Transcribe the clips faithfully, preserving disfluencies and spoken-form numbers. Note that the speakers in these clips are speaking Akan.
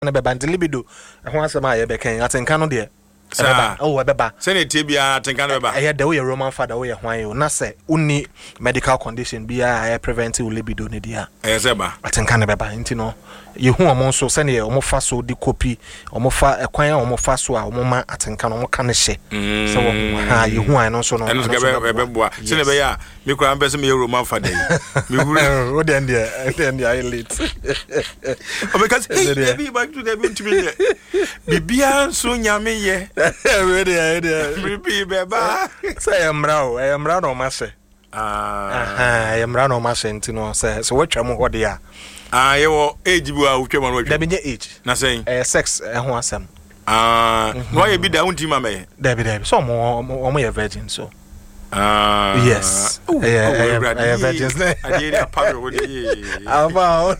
na beba nti libido ho asema ye beken atenka no de beba oh beba se ne tie bia atenka no beba eh de wo ye roman father wo ye hwan yo na se uni medical condition bia eh preventive libido ne dia eh seba atenka no beba nti no ye hu omo so se ne omo fa so di copy omo fa ekwan omo fa so a omo ma atenka no omo ka ne hye se wo ha ye hu an no so no eno be be boa se ne be ya me kura ambe se me roman father me wuru o de ndia de ndia I late o because hey be back to the bit to me bibia so nyame ye ready ready bibi beba say emra o emra no ma se ah aha emra no ma se ntino se so watwa mo hode a ah ye wo age bu a wotwa mo watwa da binye age na say eh sex eh ho asem ah no ye bi da unti ma me da bi da bi so mo mo ye virgin so ah yes eh eh virgins ne adie pa wo de aba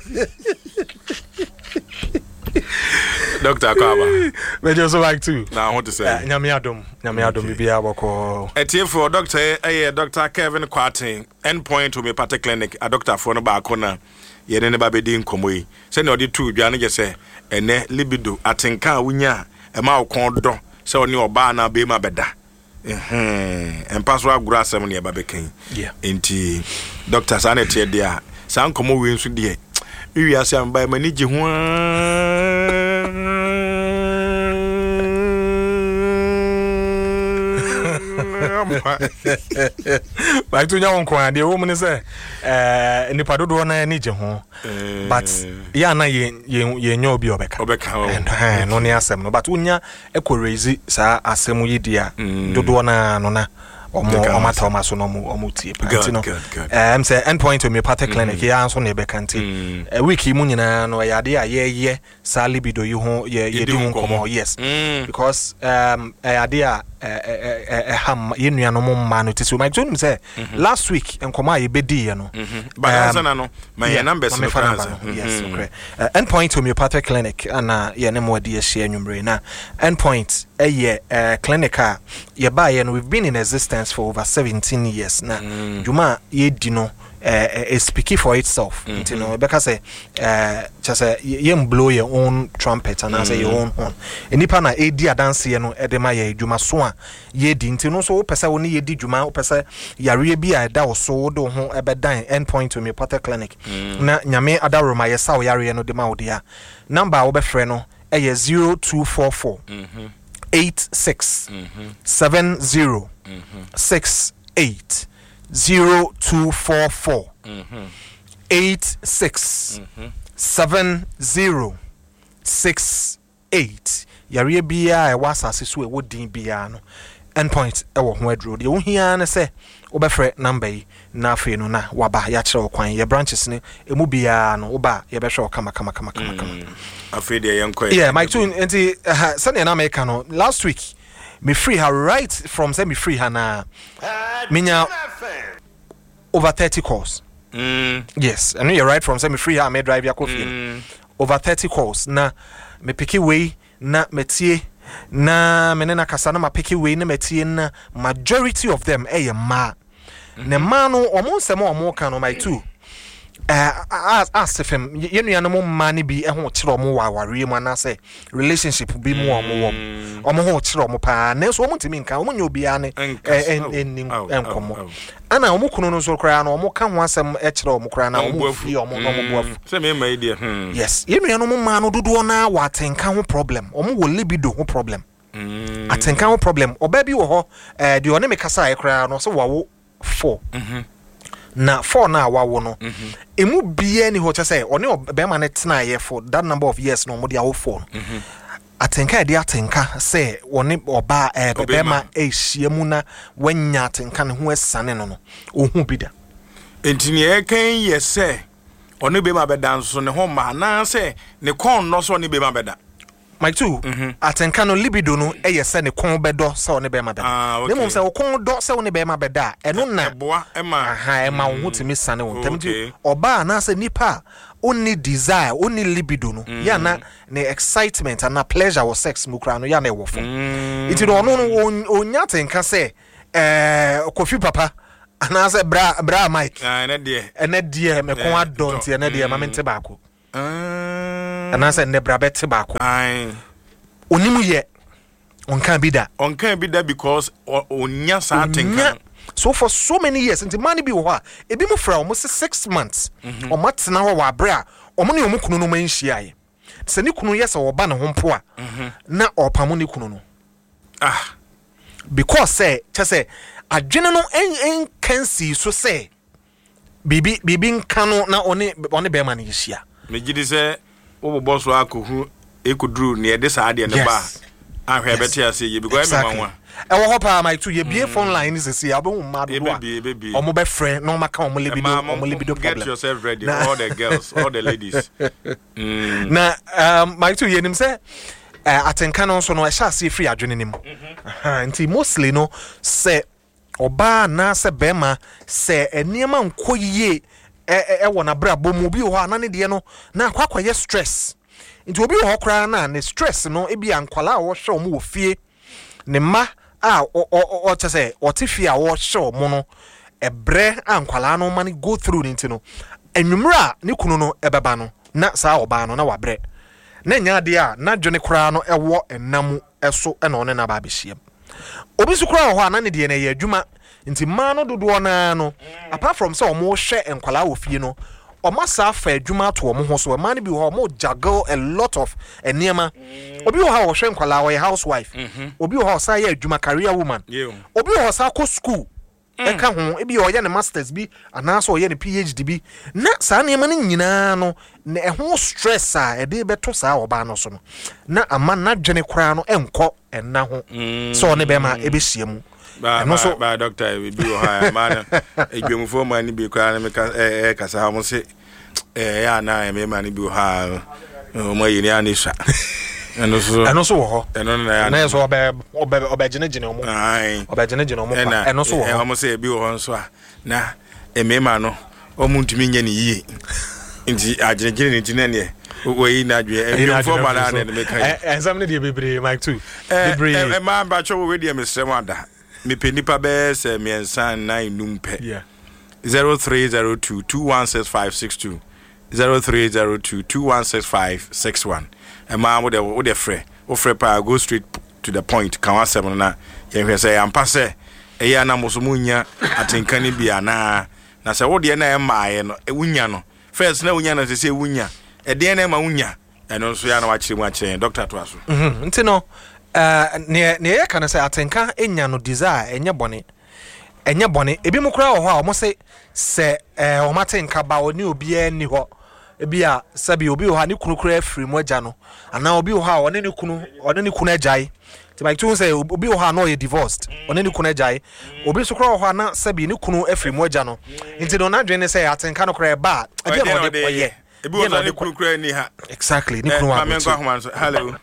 Doctor Akaba. We just like to. Now I want to say. Nyame adom, nyame adom bibia boko. Etie for doctor eh Doctor Kevin Kwarteng endpoint homeopathic clinic a doctor for no ba kona. Ye ne ba be di nkomo yi. Se ne odi tu dwa ne je se ene libido atenka wunya e ma okon do se oni oba na be ma beda. Eh empaso agura asem ne ba be kan. Yeah. Enti doctor sa na tie dia. Sa nkomo we nsu die. Wi ase am ba mani je ho like to nyawon kwa de wo mun say eh nipa dodo na ni je ho but ya na ye ye nya obi obeka obeka eh no ne asem no but unya ekorezi sa asem yi dia dodo na no na omo omata omaso no omo tie panti no em say endpoint homeopathic clinic ya anso na be kanti a week mu nyina no ya de ayeye sa libido yi ho ye ye di ho komo yes because um ya de a eh ham ye nua no mma no tisi my tune say last week enkomo aye bedi ye no but answer na no my numbers no answer yes okay endpoint homeopathic clinic ana ye ne mo de ye hye anwumre na endpoint eh clinic a ye ba ye no we've been in existence for over seventeen years na juma ye di no eh uh, speaking for itself mm -hmm. you know because eh uh, just uh, you blow your own trumpet and mm -hmm. say your own horn enipa na edi adanse no edema ye djuma so a ye di nti no so wo pese woni ye di djuma wo pese yare bi a da wo so do ho ebedan endpoint homeopathic clinic mm -hmm. na nyame adaroma ye sa wo yare no de ma wo dia number wo be frɛ no eh zero two four four eight six seven zero six eight zero two four four eight six seven zero six eight yare bia e wasase so e wodin bia no endpoint e wo ho aduro de wo hia na se wo be frɛ number yi na afi no na waba ya kyerɛ okwan ye branches ne emu bia no wo ba ye be hwɛ kama kama kama kama kama afi de yenko yeah my tune enti sane na make no last week me free her right from say me free her na minya over thirty calls. Mm. Yes, I know you're right from say me free her me drive ya coffee. Mm. Over thirty calls na me picky way na metie na me na kasa na ma picky way na metie na majority of them eh ma. Mm-hmm. Ne ma no omo nsem omo kan no my two. Uh, as as if him you know no money be e ho kire omo waware mu na say relationship be mu omo wom omo ho kire omo pa na so omo ntimi nka omo nya obi ane en enkomo ana omo kunu no so kra na omo ka ho asem e kire omo kra na omo fi omo no omo boafu say me ma idea yes you know no ma no dodo na watenka ho problem omo wo libido ho problem atenka ho problem oba bi wo ho eh de one me kasa e kra no so wawo four mhm na four na wawo no mhm emu bia ni ho chese one be ma ne tena ye for that number of years no mo dia wo four mhm atenka de atenka say one oba e be ma e hia mu na wanya atenka ne ho asane no no ohun bi da entini e kan ye say one be ma be dan so ne ho ma na say ne kon no so ne be ma be da my two mm-hmm. atenka no libido no eye se ne kon bedo se one be ma beda ne mom se wo kon do se one be ma beda eno na boa e ma aha e ma wo hutimi sane wo ntam ti oba na se nipa only desire only libido no mm-hmm. ya na ne excitement and na pleasure wo sex mu kra no ya na e wo fo mm-hmm. iti do no onya atenka se eh kofi papa ana se bra bra Mike ah ene de ene de me kon adonti ene de ma mente baako ah and I said Nebrabet tobacco. Aye. Onimu ye on can be that. On can be that because onya something. So for so many years, until money be wa, it be more for almost six months. Or months now, wa bra, or money omukuno no man shia. Seni kuno yes or ban home poor. Na or pamoni kuno. Ah, because say, just say, a general en en can see so say. Bibi bibi kano na oni oni be man shia. Me gidi say, oh boss wa kuhu ekudru near this idea in the bar. I have better say you because everyone. I will hope I might to your beer phone line is a see. I'll be mad baby. Or mobile friend, no matter how libido, or libido. Get yourself ready, all the girls, all the ladies. Now, um, my two years say, I think can also know I shall see free adrenaline him. And he mostly no say, Oba na se bema say a near man ko ye. I want a bra bomobi or none of the no. Now, quite yes stress. It will be a cry and the stress no, it be unquala or show more fear. Nema ah or or to say or tifia or show mono a bre and qualano money go through into no and numra nikuno ebabano na sa obano na wabre nenya dia na dwene kra no ewo enam eso e no ne na ba behiem obi su kra ho ana ne de na ye adwuma nti ma no dodo na no apart from say omo hwe enkwala wo fie no omo sa fa adwuma to omo ho so ma ne bi ho omo juggle a lot of enema obi ho ha wo hwe enkwala wo housewife obi ho sa ye adwuma career woman obi ho sa ko school e ka ho e bi o ye ne masters bi ana so o ye ne PhD bi na sa ne ma ne nyina no na e ho stress a e de beto sa oba no so no na ama na dwene kra no enko enna ho so ne be ma e be hyiam ba ba ba doctor we bi o ha man edwemu fo man ni bi kra na me ka eh kasa ha mo se eh ya na e me man ni bi o ha o mo yi ni anisha eno so eno so wo ho eno na ya na so obe obe obe gine gine omo ai obe gine gine omo eno so wo ho mo se bi o ho nso a na e me man no o mu ntumi nya ni yie nti agine gine ni tina ne we na dwe e fo ma na ne me kai ensam ne de bebre Mike too bebre e ma ba cho we de me srem ada me penipa be se me ensan nine numpe yeah zero three zero two two one six five six two zero three zero two two one six five six one e ma wo de wo de frɛ wo frɛ pa go straight to the point kan wa seven na ye hwɛ sɛ ampa sɛ e ya na mosomu nya atenka ni bia na na sɛ wo de na e maaye no e wunya no first na wunya na sɛ sɛ wunya e de na ma wunya ɛno nso ya na wa kyerɛ mu a kyerɛ doctor to aso mhm nti no Uh, ne ne ya kana say atenka enya no desire enye bone enye bone ebi mu kura wo ho a o mo say se eh o matenka ba oni obi ani ho ebi a sabi obi ho ha ne kunu kura afiri mu agya no ana obi ho ha one ne kunu one ne kunu agyae ti ba tun say obi ho ha no ye divorced one ne kunu agyae obi so kura ho ha na sabi ne kunu afiri mu agya no nti no na dwen say atenka no kura ba ebi no de koye ebi wo ne kunu kura ni ha exactly ne kunu wa hello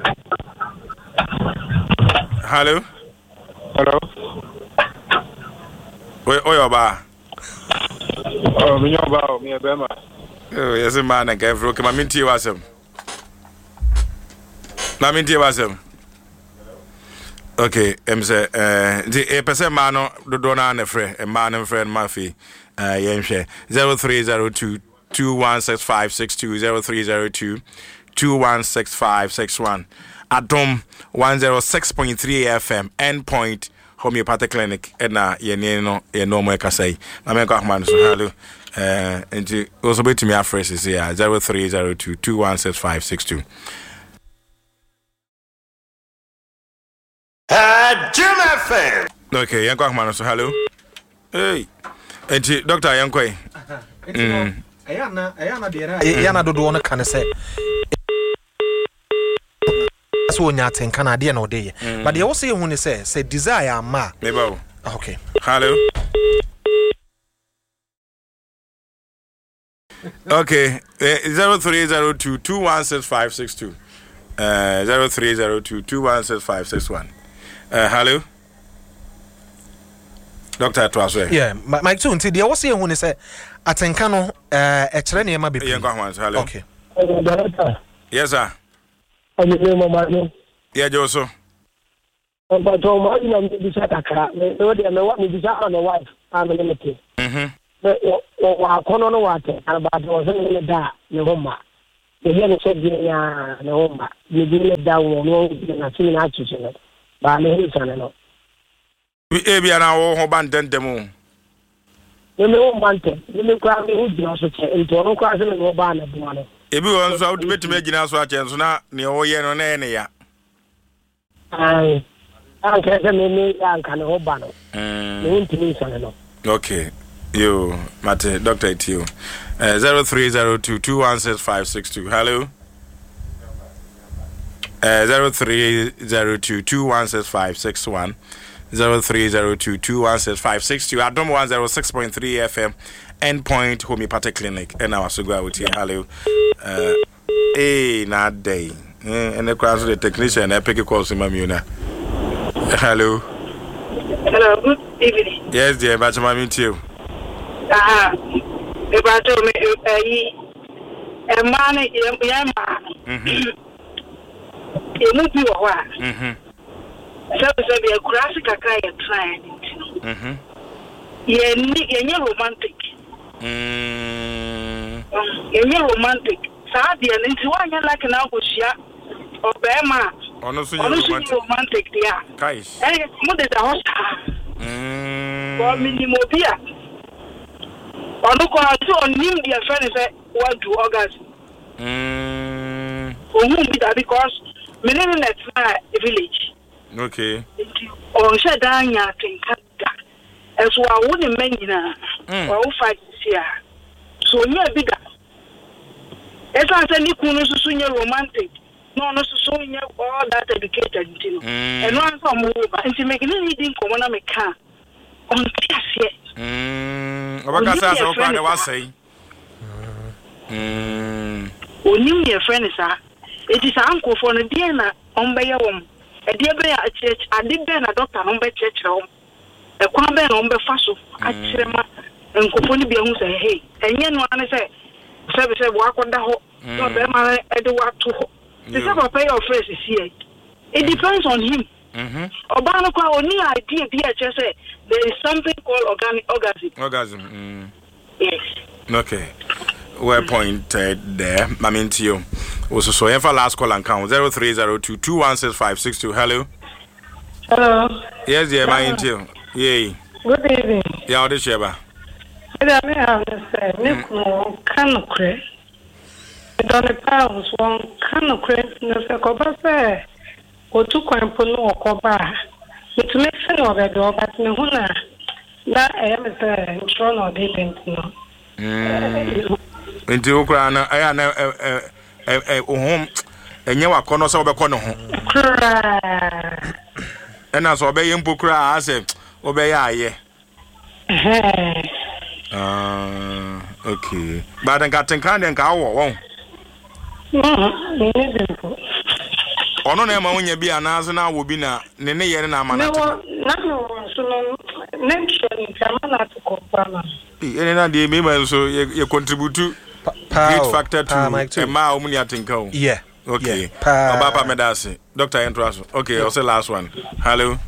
Hello. Hello. Oi, oi, Oba. Oh, me Oba, me Bema. Oh, yes, man, I gave you. Come in to you, awesome. Na minti wasem. Okay, em say eh the e person man no do na na frɛ e man no friend mafi eh yen hwɛ zero three zero two two one six five six two zero three zero two two one six five six one Adom one oh six point three F M Endpoint Homeopathic Clinic ena yene no ye no mo kasai na me kwa man so hello eh enti also bet me afresh is here zero three zero two two one six five six two Uh, Jim F M. Okay, yanko man so hello. Hey. Enti doctor yanko. Mm. Ayana ayana de na ayana dodo no kan say. So nya ten kan ade na ode ye. But the also hu ni say say desire ma. Meba. Okay. Hello. Okay, zero three zero two two one six five six two. Uh zero three zero two two one six five six one. Uh, hello, Doctor Twaswe. Yeah, Mike too. Until the was here when he said, "Atenka no, uh, a trainee ma be." Hello. Okay. Yes, sir. I'm Yeah, Joso. But to my name is Sakaka. No, they know what me desire on the wife. I'm limited. Mhm. Wa kono no water. About was in the da. No ma. the young said, no, you didn't down one, I think I choose it. But I'm a son. We be an hour abandoned the moon. You know, one thing, you may grab me who also into a cross and go ban at one. If you want to be to make us watch and so now, near Oyen on any. I can't me, I can hold banner. Okay, you, Mate, Doctor Tio. Zero three zero two two one six five six two. Hello. Zero three zero two two one six five six one. Zero three zero two two one six five six two. I don't one zero six point three F M. Endpoint Homeopathic Clinic. And I was so good with you. Hello. Uh, hey, not day. And the class of the technician. I pick a call to Mamuna. Hello. Hello. Good evening. Yes, dear. But I'm in too. Ah. About me, a man, a young man. A movie or what? Mhm. So be a classic client trying. Mhm. Yeah, you're romantic. Mm. You're romantic. Sadia, and into one you like an Augusia or Bema. Honestly, romantic, yeah. Guys. And what is the host? Mm. For Minimobia. On the call, on him, dear friend, is what to August. Mm. For whom be that because Minimum at my village. Okay. Or shut down your thing. As well, wouldn't mention or fight here. So near bigger. As I said, you couldn't romantic. No, no, so you all that educated. And one from over and to make anything come on a car. On Cassia. Hm, what can I say? What I was saying? Hm. Only your friend is a. It is uncle for a dinner on by your home. A dear bear at church, I did bear a doctor on by church home. A quamber on by Faso, I chema, and Coponi be on say, hey, and yen one say, service walk on the hole, not the man at the walk to home. The summer pay of phrases here. It depends on him. Obama only idea, dear, just say there is something called organic orgasm. Orgasm. Yes. Okay. Well pointed there. I mean to you. Also, so if I last call and count zero three zero two two one six five six two. Hello. Hello. Yes, dear, my into. Yay. Good evening. Yeah, this Sheba. I may have said, Nico, Canocre. I don't know one Canocre, no Sacoba, or two Quampono or Coba. It makes sense of a door, but no one that I am a throne or didn't know. Into Ukraine, I am a home, and you are corner so back on home. And as obey him, Pukra, I say, obey I. Ah, okay. But I got ten kind and cow. Oh, no, Emma, when you be an answer now will be now, Nene and I'm not. No, no, next year, I'm not to call. And I did me, so you contribute to great factor to a mile when you think. Yeah. Okay. Papa Medasi, Doctor Entras. Okay, I'll say last one. Hello.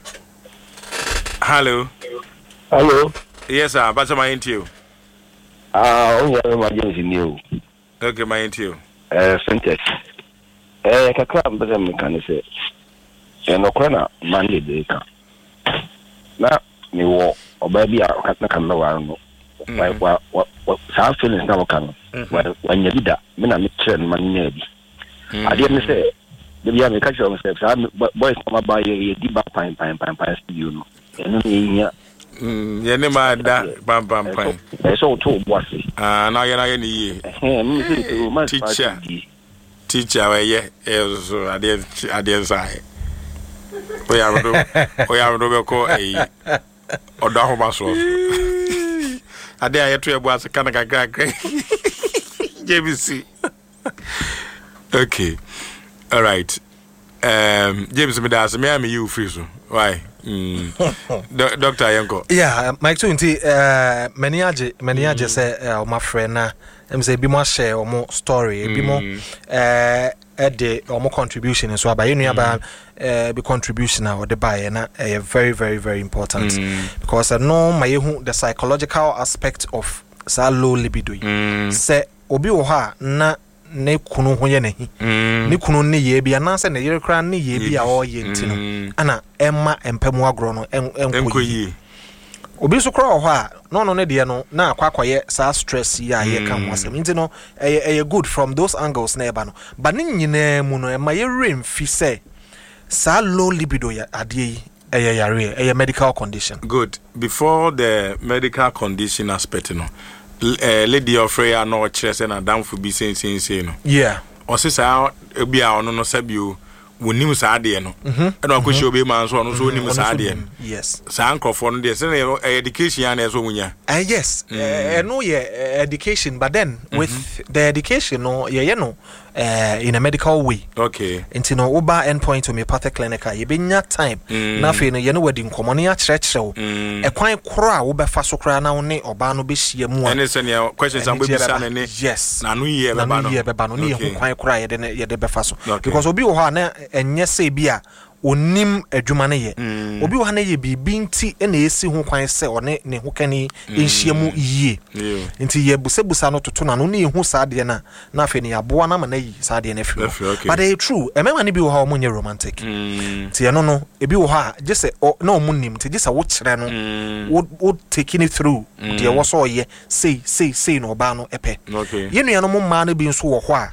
Hello. Hello. Yes, sir. What's my interview? Ah, oh, yeah, my new. Okay, my interview. Uh, Fintech. Eh, kakra mbere mekane se. Eh, no kwana Monday dey ka. Na me wo oba bi a okata kan na wa no. Why wa sa feelings na wakan. Wa nya bi da, me na me train man nya bi. Ade me se, de bi a me ka cho me se, sa boys come by ye di ba pine pine pine pine studio no. Eno me nya. Mm, ye ne ma da pam pam pam. Eh, so to boase. Ah, na ye na ye ni ye. Eh, me se to man teacher. Teacher, where ye, so I did, I did say. We have to, we have to go a or Dahoma sauce. I dare you to a boss, a kind of guy, J B C. Okay, all right. Um, James Medas, may I mean you, Friso? Why? Doctor Yanko. Yeah, my twenty, uh, many aje, many aje say, uh, my friend, uh, I'm say, be more share or more story, be more, uh, at the or more contribution, and so by any about, uh, be contribution or the buy, and uh, very, very, very important because I know my the psychological aspect of that low libido. Say, obi oha na ne kunu ho ye ne hi ne kunu ne ye bia na se ne yere kra ne ye bia o ye ntino ana emma empemu agro no enko yi obi so kra ho a no no ne de no na akwakoye sa stress ya ye ka ho asem ntino eye good from those angles na eba no but ne nyina mu no emma ye remfi se sa low libido ya ade yi eye yare eye medical condition. Good. Before the medical condition aspect no uh, lady of Freya no chese na down for be saying saying no yeah o se sa ebi a ono no sabio wonim sa de no e no akoshi obi man so ono so wonim sa de no yes sa ankrofo no de se na education ya na so munya ah yes eh no yeah education but then with the education no yeah no uh, in a medical way. Okay. Into no uba endpoint homeopathic clinic you been time na fe no ye no wadi nkomo na kyerɛkyerɛw e kwan kora wo befa so kora na wo ne oba no be hia mu a any senior questions am be bisa ne yes na no ye be ba no ye be ba no ne ye kwan kora ye de ye de befa so because obi wo ha na enye se bi a onim adwuma ne ye obi wo ha na ye bibi nti na esi ho kwan se one ne ho kani enhia mu yie nti ye busebusa no toto na no ne hu sa de na na fe ne aboa na ma na yi sa de na fi but e true e mema ne bi wo ha o munye romantic nti ye no no e bi wo ha je se na o munim nti je se wo kire no wo taking it through de wo so ye say say say no ba no epe ye nua no mo ma no bi nso wo ho a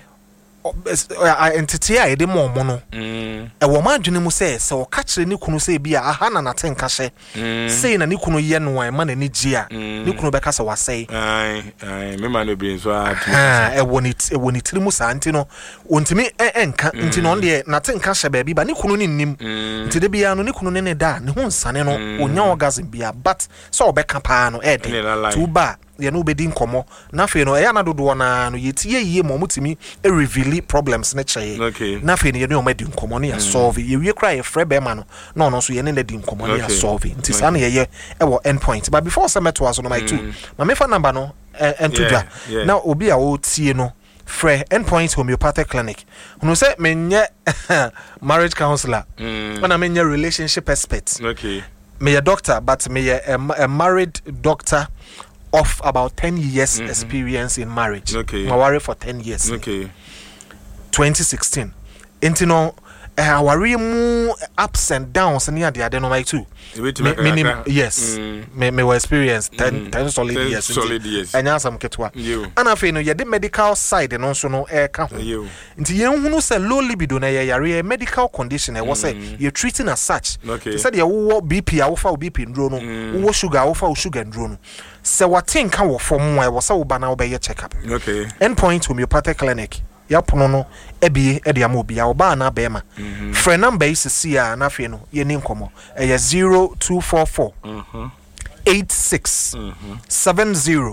entity a yede mo mo no e wo ma adwene mu se se o ka kire ni kunu se bi a aha na na tenka hye sei na ni kunu ye no an ma na ni gi a ni kunu be ka se wasei ai ai me ma no bi nso a ah e woni e woni tiri mu sa anti no ontimi enka nti no de na tenka hye ba bi ba ni kunu ni nim nti de bia no ni kunu ne ne da ne ho nsane no onya orgasm bia but so o be ka pa no e de tu ba ye no bedi nkomo na fe no e ya na dodo na no yetie yie mo mutimi e reveal problems ne cheye na fe no ye no medi nkomo ne ya solve ye wie kra ye frɛ be ma no no no so ye ne di nkomo ne ya solve nti sa na ye ye e wo endpoint but before semeto aso no my two ma me fa number no entudwa na obi a o tie no frɛ endpoint homeopathic clinic no say menye marriage counselor na menye relationship expert okay me a doctor but me a, a married doctor of about ten years mm-hmm. experience in marriage. Okay. I worry for ten years. Okay. twenty sixteen. Intino I worry mu ups and downs and yeah, the my too. Minimum yes. Mm. Me me experience ten mm. ten solid ten years. Solid years. And some ketwa. And I feel no yeah the medical side and also no air ka ho. Nti yen hunu say low libido na yeah yare medical condition e was say you treating as such. Okay. They said you wo B P a wo fa B P ndro no, wo sugar wo fa sugar ndro no. Se watin ka wo form wa wo say wo ba na wo be check up. Okay. Endpoint homeopathic clinic. Yapono no ebie e de amobia wo ba na be ma. Frɛ number is C a na fe no ye ni nkomo. E zero two four four mhm eight six seven zero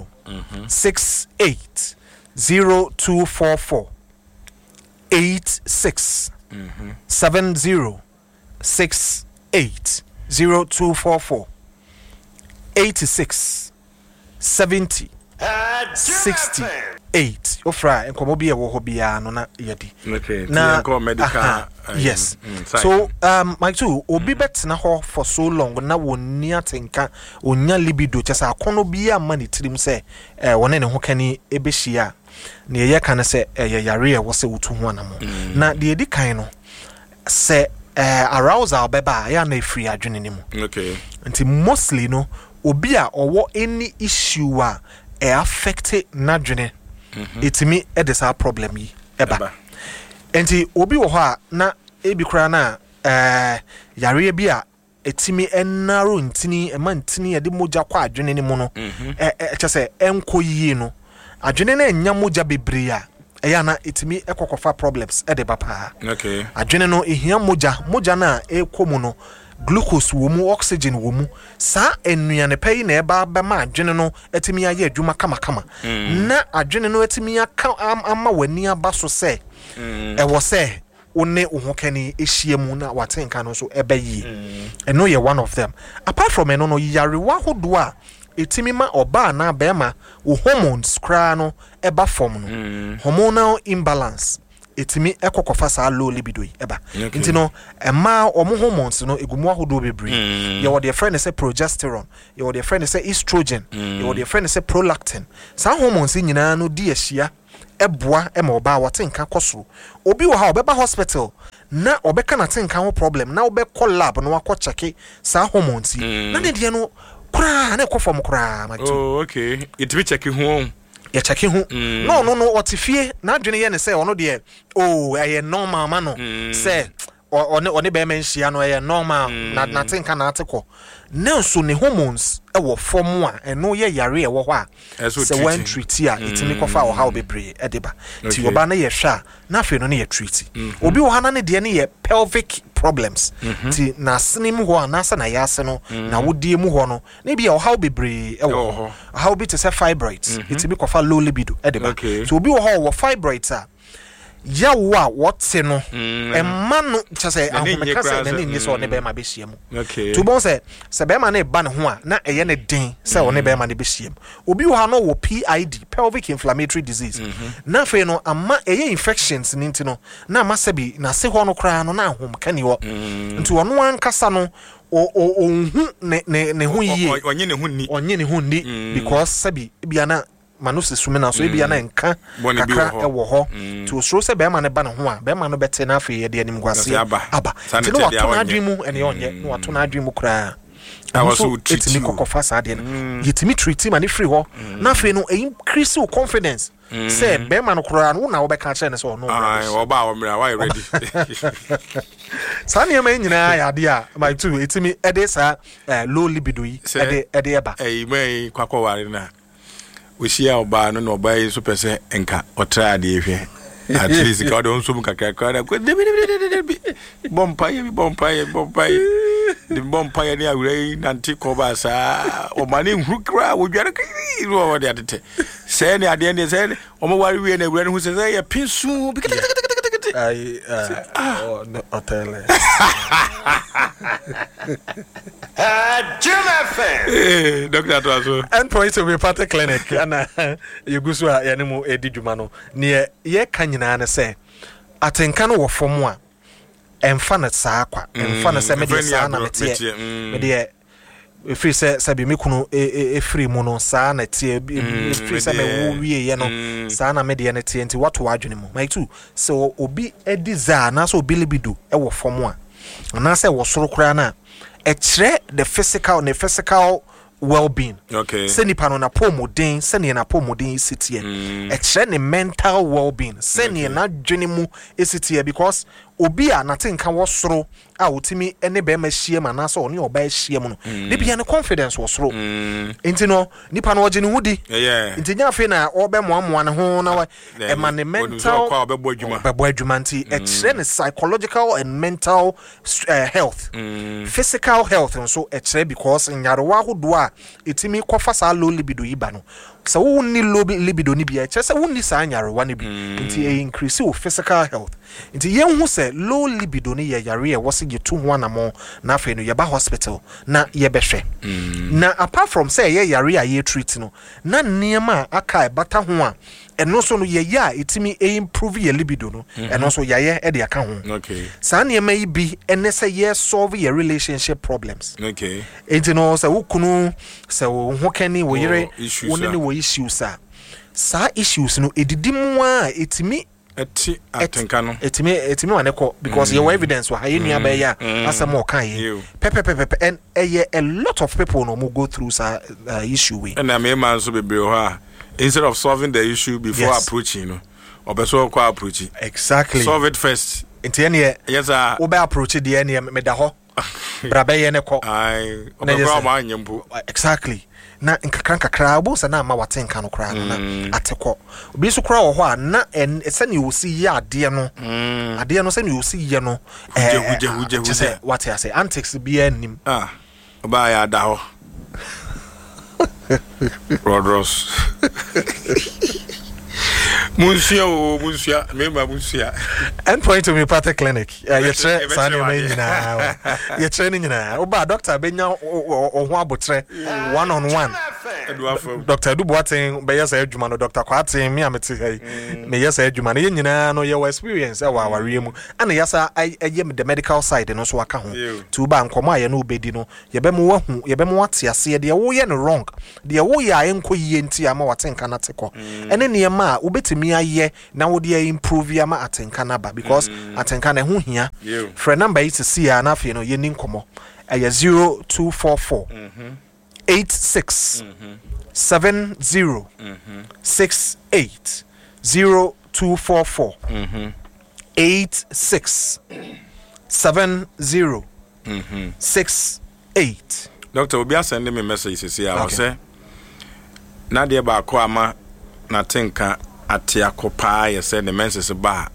six eight zero two four four eight six seven zero six eight zero two four four eight six seventy sixty eight ofra enkomo bia wo ho bia no na yedi okay na medical uh, yes um, so um my two obi betna ho for so long na wonni atenka onya libido chesa akono bia ma ne tirim se eh wone ne ho kani ebehia na ye kan se eh yare e wo se wutu ho anamo na de edi kan no se eh arousal beba ya na free adwene ne mu okay nti mostly no obi a owo any issue a e affect nadwene etimi e de sa problem yi eba enti obi wo ho a na ebi kura na eh yare bi a etimi enaro ntini e ma ntini e de moja kwa adwene ne mu no e e kyese enko yi no adwene na enya moja bebre a e ya na etimi ekokofa problems e de bapa okay adwene no ehia moja moja na e komu no glucose wo mu oxygen wo mu sa enuane pay na eba ba ma adwene no etimi aye adwuma kama kama na adwene no etimi aka ama wani aba so se e wo se one wo kani ehia mu na watenka no so eba yi eno ye one of them apart from eno no yarewa hodo a etimi ma oba na ba ma wo hormones kra no eba form no hormonal imbalance etimi ekokofa sa low libido eba nti no ema omo hormones no egumu ahodo bebre ye wo de friend say progesterone ye wo de friend say estrogen ye wo de friend say prolactin sa hormones nyina no di ahia eboa e ma oba watenka koso obi wo ha obeba hospital na obeka na tenka ho problem na obekọ lab na wakọ check sa hormones na ne de no kura na ekọ fam kura ma tu oh okay it be check ho ya check ho no no no otifie na adwene ye ne say ono de oh eh normal ma no say one one be menhia no eh normal na na tenka na atekọ na so ne hormones e wo form a eno ye yare e wo ho a se one treat a itimi kofa wo how bebre e deba ti oba na ye hwa na afi no na ye treat obi wo hana ne de ne ye pelvic problems ti na senim ho na sa na yase no na wodie mu ho no na bia wo how bebre e wo ho how be to say fibroids itimi kofa low libido e deba so obi wo ho wo fibroids a ya wa what's no e man no chase ahomeka se na ni so ne be ma be hia mu okay to bon se se be ma na ba ne ho a na eye ne den se one be ma ne be hia mu obi wo ha no wo P I D pelvic inflammatory disease na fe no ama eye infections ni ntino na ama se bi na se ho no kra no na ahomeka ni ho nti wono ankasa no o o hu ne ne ne ho yie onye ne ho ni onye ne ho ni because sabi bia na manuse sumena so ebia na nka kakra e wo ho ti osoro se be ma ne ba ne ho a be ma no bete na afi ye de anim gwase aba ti no wato na adwimu ene onye no wato na adwimu kra awaso titi kokofa sa de no yetimi treat ma ne free ho na afi no increase your confidence say be ma no kra no na wo be ka kire ne so no ai wo ba wo mira why ready sani ema nyina ya de a my two etimi e de sa low libido yi e de e de eba eh mai kwakọ ware na Ushia oba no no oba yi so pese enka otra de ehwe at least ka do nso mu kakra kakra bompa ye bompa ye bompa ye de bompa ye ni awure nanti ko ba sa o mani hukra wo dware kai ro de atete se ni ade ne se o mo wari we na awure no hu se ye pinsu ai oh no hotel Uh, Jim F M. Eh, Doctor Atwaso. Endpoint Homeopathic Clinic ana yegusu a yene mu edi dwuma no ne ye ka nyina ne se atenka no wo fom a emfa na saa kwa emfa na se me de saa na mete me de efiri se se bi mekunu efiri mu no saa na tie efiri se me wo wie ye no saa na me de ne tie nti wato adwene mu my two so obi edi za na so obi libido e wo fom a na se wo soro kra na e kire the physical the physical well-being okay se nipa no na pomodin se ne na pomodin sitie e kire ne mental well-being se ne na dwene mu esitie because obi a na tenka wo soro a otimi ene be ma hie ma na so oni oba hie mu no de bia ne confidence wo soro enti no nipa no oje ne hudi enti nya fe na obe moamoa ne ho na e ma ne mental kwa obebo adwuma obebo adwuma nti e kire ne psychological and mental uh, health physical health nso e kire because nyarewa hodo a etimi kofa sa low libido yiba no so wo ni low libido ni bia e kire se wo ni sa nyarewa ne bi nti e increase your physical health nti ye hu se low libido ni ye yare e wose ge tu ho anamo na afa no ye ba hospital na ye behwe na apart from say ye yare a ye treat no na niema aka e bata ho a eno so no ye ya etimi e improve ye libido no eno so yaye e de aka ho okay sa niema yi bi ene se ye solve your relationship problems okay enti no se wo kunu se wo ho kani wo yere wo ne wo issues a sa issues no edidi mu a etimi eti atenka no etimi etimi wane ko because your evidence wa haye nua ba ya asem o kan ye pepe pepe and a lot of people no mo go through sa uh, issue we and am man so bebre ho a instead of solving the issue before yes. approaching no obeso ko approach exactly solve it first enti ene yes sir wo be approach de ene me da ho bra be ye ne ko ai obekwa ma anyempo exactly na nkakran kakra bo sa na ma watenka no kra na ateko obi so kra wo ho a na ese ne osi ye ade no ade no se ne osi ye no huje huje huje huje what I say antics bi anim ah oba ya da ho Rodros Monsieur o Monsieur member Monsieur Endpoint Homeopathic Clinic ye tre sane ma nyina ye tre ni nyina oba doctor benya o ho abotre one on one Doctor Duboaten be yes adwuma no Doctor Kwaten me amete hey me yes adwuma no ye nyina no ye experience e wa aware mu ana yasa aye the medical side no so aka ho tu ba nkomo aye no obedi no ye be mu wahu ye be mu wate ase de wo ye no wrong de wo ye aye nko yie nti ama watenka na teko ene ne ma obetimi wotimi aye na wo de improve ya ma atenka na ba because mm. atenka na ho hia for number is see ya na afie no ye ni nkomo aya zero two four four mhm eight six mhm seven zero mhm six eight zero two four four mhm eight six seven zero mhm six eight. Doctor Obi send me message say I say na de ba ko ama na tenka ate akopa ye say the menses ba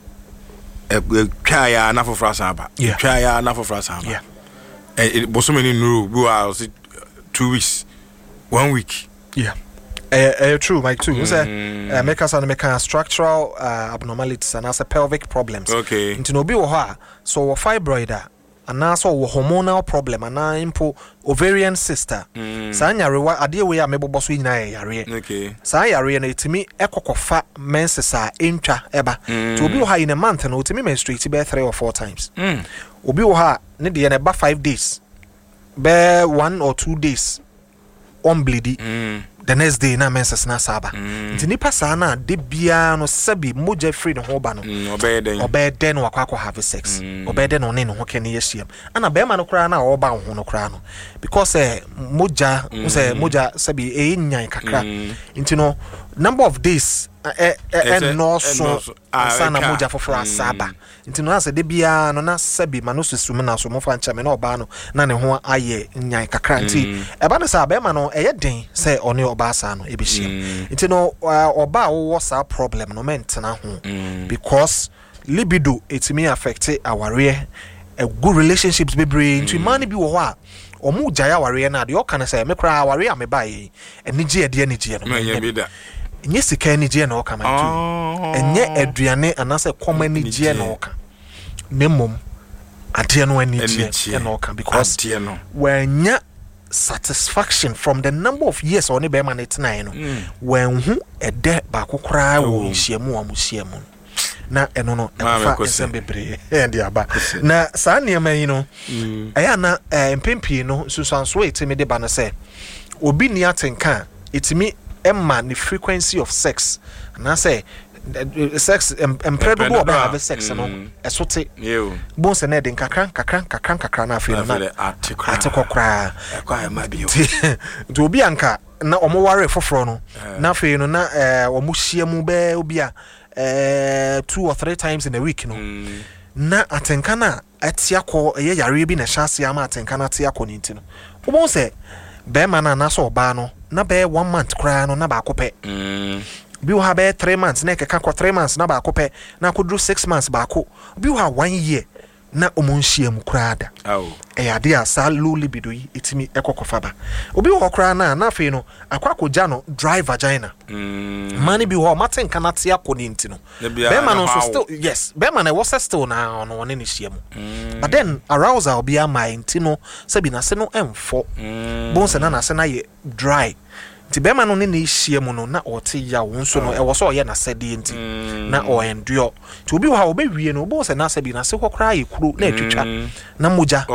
e twa ya na fofra saba twa ya na fofra saba yeah e boso many no bi wa two weeks one week yeah eh uh, uh, true my two mm. say uh, make us and make structural uh, abnormalities and as a pelvic problems okay into no bi wo ha so fibroid and also hormonal problem and impo ovarian cyst mm. sa nyarewa ade we ya mebobo so nyina yare okay sa yare na etimi ekokofa menses a entwa eba mm. to obi wo ha in a month na otimi menstruate be three or four times mm. obi wo ha ne de na ba five days be one or two days on bleedy mm. the next day na menses na saba mm. nti nipa sa na de bia no sabi moja free no ho ba no mm, obeden obeden wa kwa have sex mm. obeden no ne no ho kene yesiam ana be ma no kra na o ba ho no kra no because eh moja mm. say moja sabi e nyan kakra mm. nti no number of days eh eh no so sana moja for asaba nti no ase de bia no na sabi ma no susum na so mo fa ncha me na oba no na ne ho aye nyan kakra nti e ba no sa be ma no eye den say oni oba sa no ebihia nti no oba wo sa problem no mentena ho because libido etimi affect aware a good relationships be brain nti man bi wo ho a omu jaya aware na de o kan say me kra aware a me bae eni je ade eni je no enye sika eni je na o ka man tu enye aduane anase koma eni je na o ka nemom ade no eni je na o ka because when nya satisfaction from the number of years on be man it nine no when hu e de ba kokora wo nhyiamu wa musiamu na eno no e fa esembe bre e ndi aba na saa niam yi no aya na empempi no susanso etimi de ba no se obi ni atenka etimi emma the frequency of sex na say sex empredo do ba have sex no esote bon se na de kakran kakran kakran kakran na afei na atekokra ekwa ma bio to obi anka na omoware foforo no na afei no na eh omuhia mu be obi a eh two or three times in a week no na atenka na atiakọ eye yare bi na hyase ama atenka na atiakọ ni ntino obon se be ma na na so ba no na be one month kra no na ba akopẹ bi wo ha be three months na keka kwa three months na ba akopẹ na kodru six months ba ako bi wo ha one year na omonhia mu kra da aw e ade asa low libido yi etimi ekokofa ba obi wo kra na na afei no akwa koja no dry vagina mm mani bi wo maten kanate akoni ntino be ma no so still yes be ma na wo still na no woni ne hia mu but then arousal bi ama ntino sabi na se no emfo bon se na na se na ye dry ti be ma no ne ne hia mu no na ote ya wo nso no e wo so ye na sede nti na o endure ti obi wo ha obewie no bo se na sabi na se kokra ye kuro na atwitwa na moja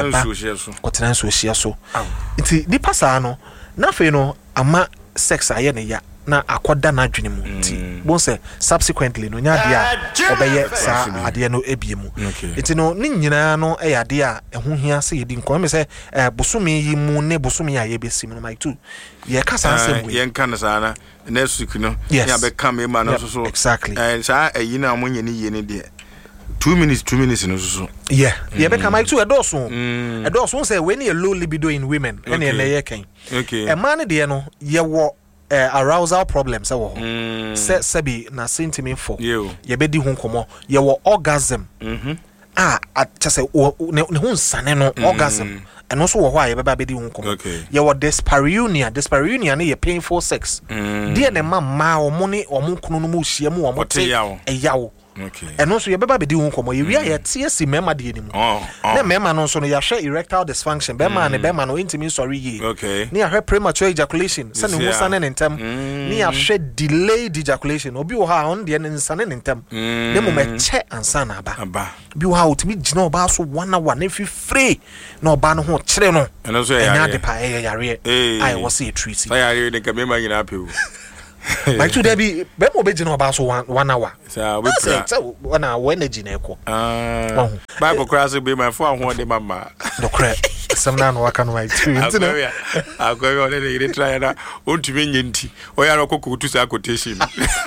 okotan so hia so nti di pasa no na fe no ama sex aye ne ya na akoda na adwene mu nti bon se subsequently no nya dia obeye sa ade no ebie mu nti no ni nyina no e ya de a eho hia se yedi nko me se bosumi yi mu ne bosumi a ye besim no my two ye kasa ansem we ye nka na sana next week no ya be kam e ma no so so exactly eh sa eyi na mo nyene ye ne de two minutes two minutes no so so yeah ye be kam my two edoso edoso say when you low libido in women and ye na ye kan okay e man de no ye wo Uh, arousal problems e wo ho mm. se sebi na sentiment for ye be di ho komo ye wo orgasm mhm ah atse ne ho nsane no mm. orgasm eno so wo ho a ye be ba be di ho komo okay. ye wo dyspareunia dyspareunia ne ye painful sex mm. de ne ma ma omo ne omo kunu no mu hia mu omo te e yawo okay eno so ye be ba be di ho komo ye wi a ye tie si mema de animu na mema no so no ya hwe erectile dysfunction be ma ne be ma no intimi sorry ye okay ni ya hwe premature ejaculation se ne ho sane ne ntem ni ya hwe delayed ejaculation obi wo ha on de ne nsane ne ntem ne mo me che ansa na aba aba bi wo ha otimi gina oba so one hour na fi free na oba no ho kire no eno so ya nya de pa e yare ai wo se treat ya yare ne ka me ma nyina pe o Like today be be mo be jina oba so one one hour. So we pray. So one hour energy na eko. Ah. Bible class be my for ho de mama. No cra. Some na no waka no right too. Ntina. Agogo le dey try na ontumi nyenti. Oya no kokutu sa quotation.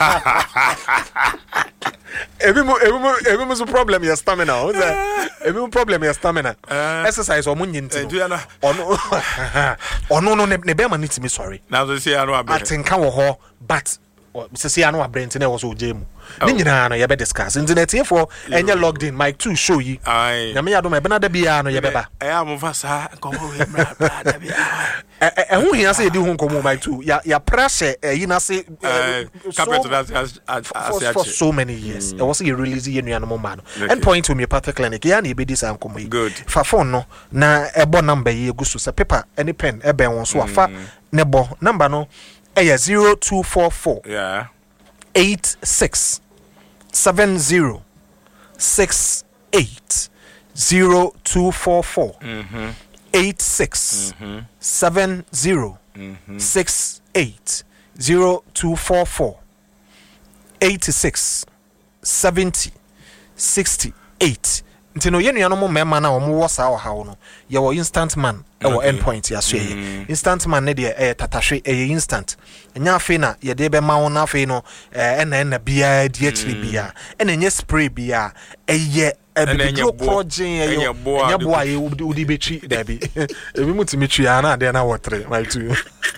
Ebi mo ebi mo ebi mo so problem your stamina. What's that? Ebi mo problem your stamina. Exercise o mo nyenti. Ono ono no ne be ma nitimi sorry. Na so say anu abe. Atenka wo ho but se say anu abrent na wo so jemu. Ni nyina no ye be discuss. Internet for enye logged in mic two show yi. Na me yado me be na da bia no ye be ba. Eh am fa sa komo we mra bra da bia. Eh eh hu hia say di hu komo mic two. Ya ya pressure eh yi na say carpet as for so many years. It was a release ye nuano mo man. Endpoint homeopathic clinic ya na e be dis am komo yi. Good. Fa phone no na ebo number ye gu so paper any pen e ben won so afa nebo number no eh zero two four four. Yeah. Eight six seven zero six eight zero two four four mhm eight six mhm seven zero mhm six eight zero two four four eight six seventy sixty eight. Ntino yenu ya no mo mema na omo wo sa wo hawo no ye wo instant man e wo endpoint ya so ye instant man ne de e tatahwe e instant nya afi na ye de be ma wo na afi no e na na bia di akiri bia e na nye spray bia e ye e bi progen e yo nya bo aye udi betwi da bi e bi mutimi twi ya na de na wotre my two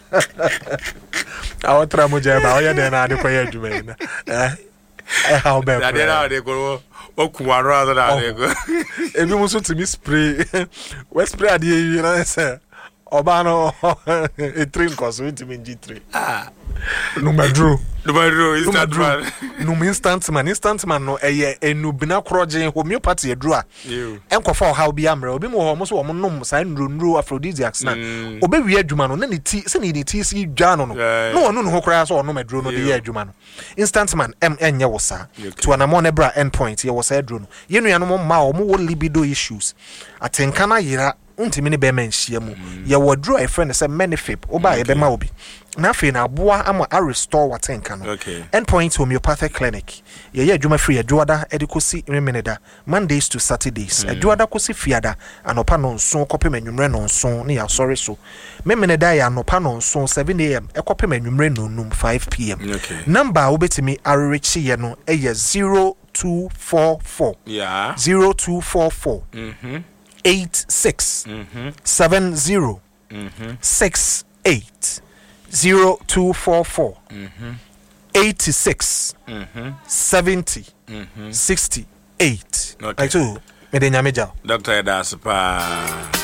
awotra mo je ba o ye de na de ko ye adwuma na eh eh how be na de na de ko okuwaro adara de ko ebi mo so timi spray we spray ade yi na say oba no e train course we timi G three ah no madro no madro instant man no instant man instant man no eye enubina krogen homeopathy edru a enkofa how bi amre obi mo ho mo so wo nom sai nrunru aphrodisiacs na obe wi adwuma no na ne ti se ne ti si dwa no no no ono no ho kra so ono madro no de ye adwuma no instant man em enye wo sa to anamo ne bra endpoint ye wo sa adru no ye nua no mo ma o mo wo libido issues atenka na yira untimi ne be manhia mu ye wo dru a friend say menifib oba ye be ma obi na fe na aboa ama a restore watenka no endpoint homeopathic clinic ye ye adwuma free adwoada edikosi remeneda Mondays to Saturdays adwoada kosi fiada anopa no nso kopem anwumre no nso ne ya sorry so memeneda ya anopa no nso seven a m ekopem anwumre no num five p m number obetimi arerechi ye no eye zero two four four yeah zero two four four mhm eight six seven zero six eight zero two four four eighty six seventy sixty eight. Like so, me de nyame jaw. Doctor Edaspa.